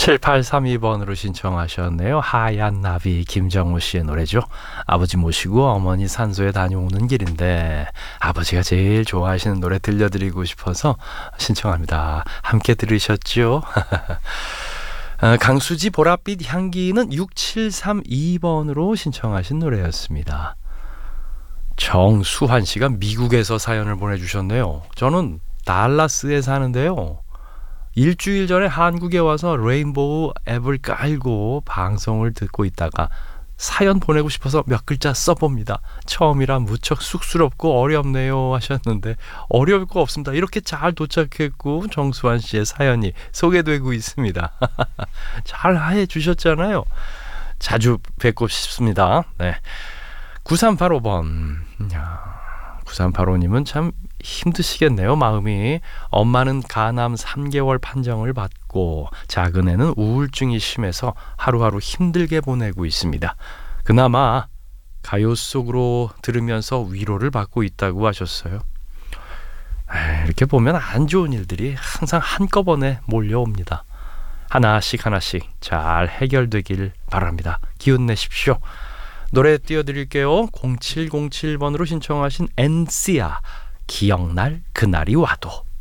7832번으로 신청하셨네요. 하얀 나비 김정우 씨의 노래죠. 아버지 모시고 어머니 산소에 다녀오는 길인데 아버지가 제일 좋아하시는 노래 들려드리고 싶어서 신청합니다. 함께 들으셨죠? 강수지 보랏빛 향기는 6732번으로 신청하신 노래였습니다. 정수환 씨가 미국에서 사연을 보내주셨네요. 저는 달라스에 사는데요. 일주일 전에 한국에 와서 레인보우 앱을 깔고 방송을 듣고 있다가 사연 보내고 싶어서 몇 글자 써봅니다. 처음이라 무척 쑥스럽고 어렵네요 하셨는데 어려울 거 없습니다. 이렇게 잘 도착했고 정수환 씨의 사연이 소개되고 있습니다. 잘 해주셨잖아요. 자주 뵙고 싶습니다. 네. 9385번. 9385님은 참 힘드시겠네요. 마음이. 엄마는 간암 3개월 판정을 받고 작은 애는 우울증이 심해서 하루하루 힘들게 보내고 있습니다. 그나마 가요 속으로 들으면서 위로를 받고 있다고 하셨어요. 이렇게 보면 안 좋은 일들이 항상 한꺼번에 몰려옵니다. 하나씩 잘 해결되길 바랍니다. 기운 내십시오. 노래 띄워드릴게요. 0707번으로 신청하신 엔시아 기억날 그날이 와도.